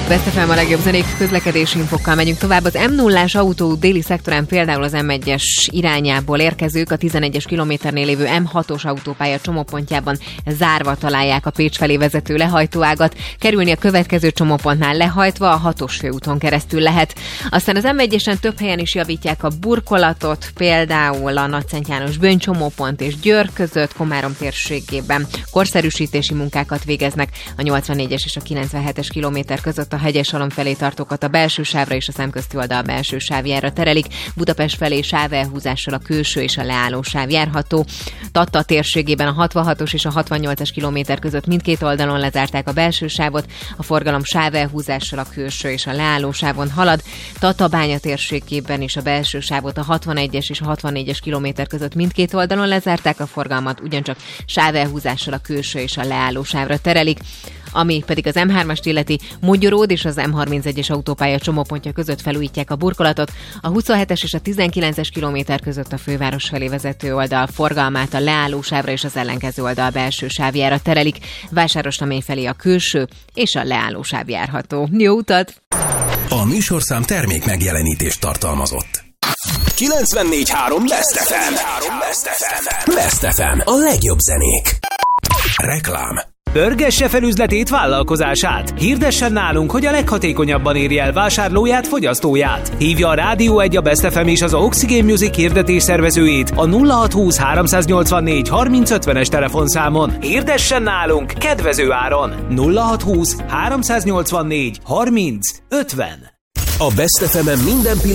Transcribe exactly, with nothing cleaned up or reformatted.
Best ef em a legjobb zenék, közlekedési infokkal megyünk tovább. Az em nullás autóút déli szektorán például az em egyes irányából érkezők a tizenegyes kilométernél lévő em hatos autópálya csomópontjában zárva találják a Pécs felé vezető lehajtóágat. Kerülni a következő csomópontnál lehajtva a hatos főúton keresztül lehet. Aztán az em egyesen több helyen is javítják a burkolatot, például a Nagyszent János Böny csomópont és Győr között, Komárom térségében korszerűsítési munkákat végeznek, a nyolcvannégyes és a kilencvenhetes kilométer között a Hegyeshalom felé tartókat a belső sávra és a szemközti oldal belső sávjára terelik, Budapest felé sávelhúzással a külső és a leálló sáv járható. Tatta térségében a hatvanhatos és a hatvannyolcas kilométer között mindkét oldalon lezárták a belső sávot, a forgalom sávelhúzással a külső és a leálló sávon halad. Tatabánya térségében is a belső sávot a hatvanegyes és a hatvannégyes kilométer között mindkét oldalon lezárták, a forgalmat ugyancsak sávelhúzással a külső és a leálló sávra terelik. Ami pedig az em hármast illeti, Mogyoród és az em harmincegyes autópálya csomópontja között felújítják a burkolatot, a huszonhetes és a tizenkilences kilométer között a főváros felé vezető oldal forgalmát a leálló sávra és az ellenkező oldal belső sávjára terelik, Vásárosnamény felé a külső és a leálló sáv járható. Jó utat! A műsorszám termék megjelenítést tartalmazott. kilencvennégy három Best ef em. Best ef em. A legjobb zenék. Reklám. Pörgesse fel üzletét, vállalkozását. Hirdessen nálunk, hogy a leghatékonyabban érje el vásárlóját, fogyasztóját. Hívja a Rádió egy, a Best ef em és az Oxygen Music hirdetés szervezőjét a nulla hatszázhúsz háromszáznyolcvannégy harminc ötvenes telefonszámon. Hirdessen nálunk kedvező áron. nulla hatszázhúsz háromszáznyolcvannégy harminc ötven. A Best ef em-en minden pillanat